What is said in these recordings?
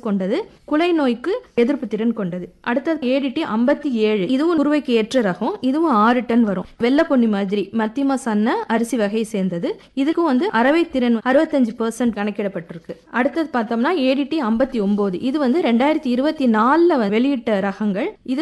கொண்டது, குலை நோய்க்கு எதிர்ப்பு திறன் கொண்டது. அடுத்தது ஏடிடி 57, இதுவும் குருவைக்கு ஏற்ற ரகம். இதுவும் 6 டன் வரும். வெள்ளை பொன்னி மாதிரி மத்தியம சன்ன அரிசி வகையை சேர்ந்தது. இதுக்கும் அரவை திறன் 65% கணக்கிடப்பட்டிருக்கு. அடுத்தது பார்த்தோம்னா ஏடிடி 59, இது 2024 வெளியிட்ட ரகங்கள். இது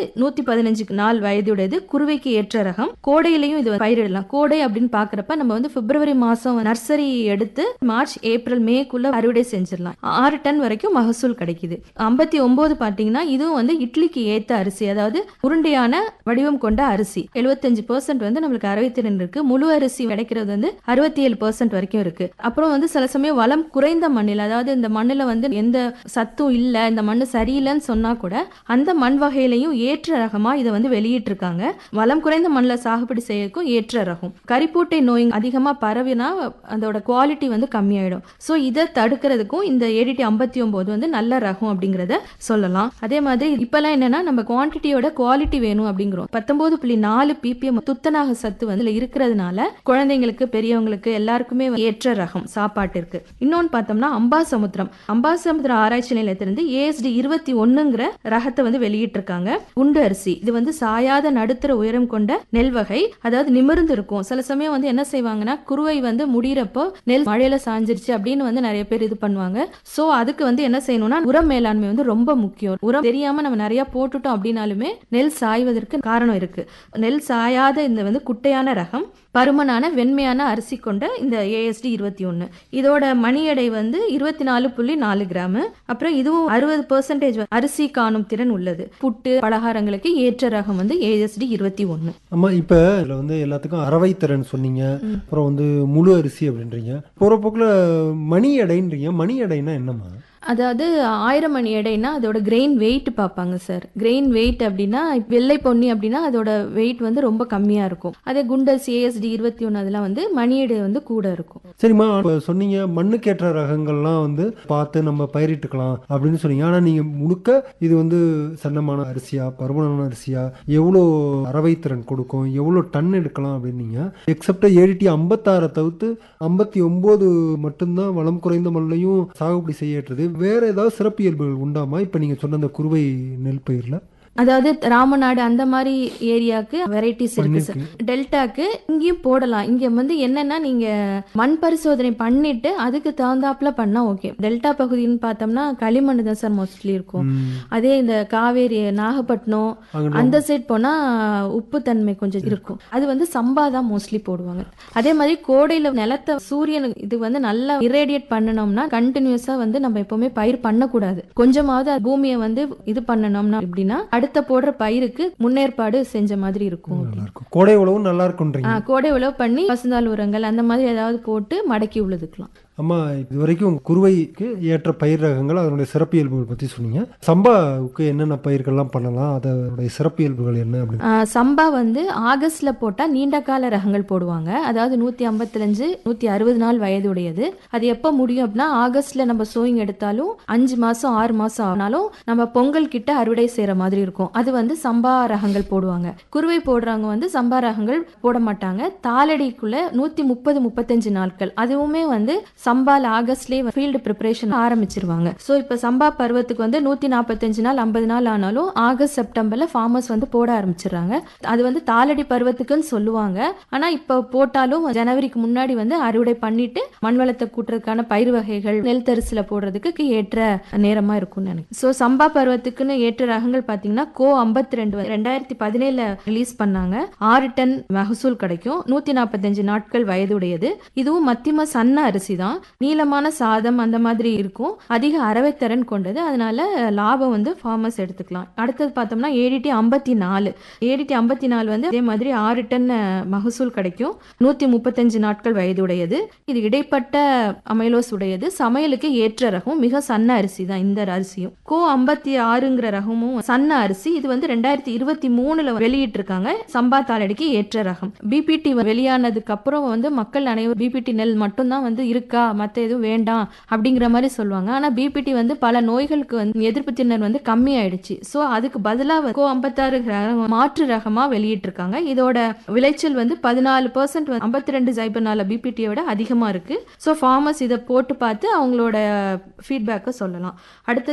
115 நாள் வயதுடையது, குருவைக்கு ஏற்ற ரகம். கோடையிலையும் இது பயிரிடலாம். கோடை அப்படின்னு பாக்குறப்ப நம்ம பிப்ரவரி மாசம் நர்சரி எடுத்து மார்ச் ஏப்ரல் மேக்குள்ள அறுவடை செஞ்சிடலாம். 6 டன் வரைக்கும் மகசூல் கிடைக்குது. 59 பாத்தீங்கன்னா இதுவும் இட்லிக்கு ஏத்த அரிசி, அதாவது உருண்டையான வடிவம் கொண்ட அரிசி. 75% நம்மளுக்கு அறவை திறன் இருக்கு. முழு அரிசி கிடைக்கிறது 67% வரைக்கும் இருக்கு. அப்புறம் சில சமயம் வளம் குறைந்த மண்ணில், அதாவது இந்த மண்ணுல எந்த சத்தும் இல்ல, இந்த மண்ணு சரியில்லைன்னு சொன்னா கூட அந்த மண் வகையிலையும் ஏற்ற ரகமா இதை வெளியிட்டு இருக்காங்க. வளம் குறைந்த மண்ணில் சாகுபடி செய்யறதுக்கும் ஏற்ற ரகம். கரிப்பூட்டை நோய் அதிகமா பரவினா அதோட குவாலிட்டி கம்மியாயிடும். சோ இதை தடுக்கிறதுக்கும் இந்த ஏடிடி 59 நல்ல ரகம் அப்படிங்கறத சொல்லலாம். அதே மாதிரி இப்பெல்லாம் என்னன்னா நம்ம குவான்டிட்டியோட குவாலிட்டி வேணும் அப்படிங்கிறோம். 19.4 ppm துத்தநாக சத்து இருக்கிறதுனால குழந்தைங்களுக்கு பெரியவங்களுக்கு எல்லாருக்குமே ஏற்ற ரகம் சாப்பாட்டிற்கு. இன்னொன்னு பார்த்தோம்னா அம்பாசமுத்திரம் ஆராய்ச்சி நிலையத்திலிருந்து ASD 21ங்கிற ரகத்தை வெளியிட்டு இருக்காங்க. குண்டு அரிசி இது சாயாத நடுத்தர உயரம் கொண்ட நெல் வகை, அதாவது நிமிர்ந்து இருக்கும். சில சமயம் என்ன செய்வாங்கன்னா குருவை முடியறப்போ நெல் மழையில சாஞ்சிருச்சு அப்படின்னு நிறைய பேர் இது பண்ணுவாங்க. சோ அதுக்கு என்ன செய்யணும்னா உரம் மேலாண்மை ரொம்ப முக்கியம். உரம் தெரியாம நம்ம நிறைய போட்டுட்டோம் அப்படின்னாலுமே நெல் சாய்வதற்கு காரணம் இருக்கு. நெல் சாயாத இந்த குட்டையான ரகம், பருமனான வெண்மையான அரிசி கொண்ட இந்த ASD 21, இதோட மணி எடை 24.4 கிராம். அப்புறம் இதுவும் 60% அரிசி காணும் திறன் உள்ளது. புட்டு பலகாரங்களுக்கு ஏற்ற ரகம் ASD 21. ஆமா, இப்ப இதுல எல்லாத்துக்கும் அரவை திறன் சொன்னீங்க, அப்புறம் முழு அரிசி அப்படின்றீங்க, போற போக்குல மணி எடைன்றீங்க. மணி எடைனா என்னமா? அதாவது 1000 மணி எடைனா அதோட கிரெயின் வெயிட் பார்ப்பாங்க சார். கிரெயின் வெயிட் அப்படின்னா வெள்ளை பொன்னி அப்படின்னா அதோட வெயிட் ரொம்ப கம்மியா இருக்கும். அதே குண்டரிசி ASD 21 அதெல்லாம் மணி எடை கூட இருக்கும். சரிம்மா, சொன்னீங்க மண்ணுக்கேற்ற ரகங்கள்லாம் பார்த்து நம்ம பயிரிட்டுக்கலாம் அப்படின்னு சொன்னீங்க. ஆனா நீங்க முழுக்க இது சன்னமான அரிசியா பருமனான அரிசியா, எவ்வளோ அரவை திறன் கொடுக்கும், எவ்வளோ டன் எடுக்கலாம் அப்படின்னீங்க. எக்ஸப்ட் ஏடிடி 56 தவிர்த்து 59 மட்டும்தான் வளம் குறைந்த மண்ணையும் சாகுபடி செய்யறது. வேற ஏதாவது சிறப்பியல்புகள் உண்டாமா இப்ப நீங்க சொன்ன அந்த குருவை நெல் பயிர்ல? அதாவது ராமநாடு அந்த மாதிரி ஏரியாக்கு வெரைட்டிஸ் இருக்கு சார். டெல்டாக்கு இங்கேயும் போடலாம். இங்க என்னன்னா நீங்க மண் பரிசோதனை பண்ணிட்டு அதுக்கு தகுந்தாப்புல பண்ணா ஓகே. டெல்டா பகுதின்னு பார்த்தோம்னா களிமண் தான் சார் மோஸ்ட்லி இருக்கும். அதே இந்த காவேரி நாகப்பட்டினம் அந்த சைட் போனா உப்பு தன்மை கொஞ்சம் இருக்கும். அது சம்பா தான் மோஸ்ட்லி போடுவாங்க. அதே மாதிரி கோடையில நிலத்தை சூரியன் இது நல்லா இரேடியேட் பண்ணணும்னா கண்டினியூஸா நம்ம எப்பவுமே பயிர் பண்ணக்கூடாது. கொஞ்சமாவது பூமியை இது பண்ணணும்னா எப்படின்னா அடுத்த போடுற பயிருக்கு முன்னேற்பாடு செஞ்ச மாதிரி இருக்கும். கோடை உழவும் நல்லா இருக்கும். கோடை உழவு பண்ணி பசுந்தாள் உரங்கள் அந்த மாதிரி ஏதாவது போட்டு மடக்கி உள்ளதுக்கலாம். அம்மா, இது வரைக்கும் குருவைக்கு ஏற்ற பயிர் ரகங்கள் அதனுடைய சிறப்பியல்புகள் பத்தி சொன்னீங்க. சம்பாவுக்கு என்னென்ன பயிர்கள்லாம் பண்ணலாம், அதோடைய சிறப்பியல்புகள் என்ன அப்படின்னு? சம்பா ஆகஸ்ட்ல போட்டா நீண்ட கால ரகங்கள் போடுவாங்க. அதாவது 155 160 நாள் வயதுடையது. அது எப்ப முடியும் அப்படின்னா ஆகஸ்ட்ல நம்ம சோயிங் எடுத்தாலும் 5 மாசம் 6 மாசம் ஆனாலும் நம்ம பொங்கல் கிட்ட அறுவடை செய்யற மாதிரி இருக்கும். அது சம்பா ரகங்கள் போடுவாங்க. குருவை போடுறவங்க சம்பா ரகங்கள் போட மாட்டாங்க. தாளடிக்குள்ள 130-35 நாட்கள் அதுவுமே சம்பால ஆகஸ்ட்லயே ஃபீல்டு ப்ரிப்பரேஷன் ஆரம்பிச்சிருவாங்க. சோ இப்ப சம்பா பருவத்துக்கு 145 நாள் 50 நாள் ஆனாலும் ஆகஸ்ட் செப்டம்பர்ல ஃபார்மர்ஸ் போட ஆரம்பிச்சிடுறாங்க. அது தாளடி பருவத்துக்குன்னு சொல்லுவாங்க. ஆனா இப்ப போட்டாலும் ஜனவரிக்கு முன்னாடி அறுவடை பண்ணிட்டு மண் வளத்தை கூட்டுறதுக்கான பயிர் வகைகள் நெல் தரிசில போடுறதுக்கு ஏற்ற நேரமா இருக்கும்னு நினைக்கிறேன். சோ சம்பா பருவத்துக்குன்னு ஏற்ற ரகங்கள் பாத்தீங்கன்னா கோ 52 2017 ரிலீஸ் பண்ணாங்க. 6 டன் மகசூல் கிடைக்கும். 145 நாட்கள் வயதுடையது. இதுவும் மத்தியம சன்ன அரிசி தான். நீளமான சாதம் அந்த மாதிரி இருக்கும். அதிக அரவை திறன் கொண்டது. அதனால லாபம் ஃபார்மர்ஸ் எடுத்துக்கலாம். அடுத்தது பார்த்தோம்னா ஏடிடி 54. ஏடிடி 54 அதே மாதிரி 6 டன் மகசூல் கிடைக்கும். 135 நாட்கள் வயதுடையது. இது இடைப்பட்ட அமைலோஸ் உடையது. சமையலுக்கு ஏற்ற ரகம். மிக சன்ன அரிசி தான் இந்த அரிசியும். கோ 56ங்கிற ரகமும் சன்ன அரிசி. இது 2023 வெளியிட்டு இருக்காங்க. சம்பா தாளடிக்கு ஏற்ற ரகம். பிபிடி வெளியானதுக்கு அப்புறம் மக்கள் அனைவரும் பிபிடி நெல் மட்டும் தான் இருக்கா, மத்த எதுவும் வேண்டாம் அப்படிங்கிற மாதிரி சொல்லுவாங்க. ஆனா பிபிடி பல நோய்களுக்கு எதிர்ப்பு திறன் கம்மி ஆயிடுச்சு. சோ அதுக்கு பதிலா கோ 56 மாற்று ரகமா வெளியிட்டு இருக்காங்க. இதோட விளைச்சல் 14% 52 பிபிடியை விட அதிகமா இருக்கு. சோ ஃபார்மர்ஸ் இதை போட்டு பார்த்து அவங்களோட ஃபீட்பேக்கை சொல்லலாம். அடுத்தது